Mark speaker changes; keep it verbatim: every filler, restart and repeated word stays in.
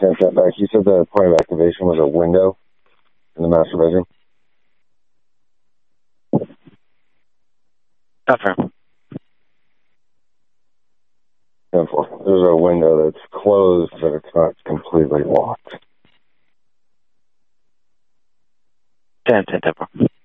Speaker 1: ten step back. You said the point of activation was a window in the master bedroom?
Speaker 2: Confirm.
Speaker 1: ten four. There's a window that's closed, but it's not completely locked.
Speaker 2: ten ten, ten four.